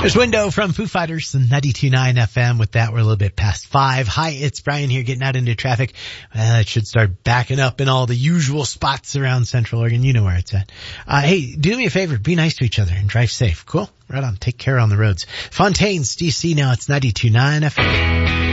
There's Window from Foo Fighters and 92.9 FM. With that, we're a little bit past 5. Hi, it's Brian here getting out into traffic. It should start backing up in all the usual spots around Central Oregon. You know where it's at. Hey, do me a favor. Be nice to each other and drive safe. Cool? Right on. Take care on the roads. Fontaine's DC now. It's 92.9 FM.